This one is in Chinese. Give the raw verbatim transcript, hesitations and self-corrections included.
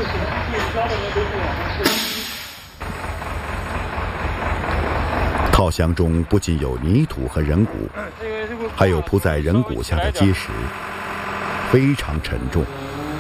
套箱中不仅有泥土和人骨，还有铺在人骨下的秸石，非常沉重。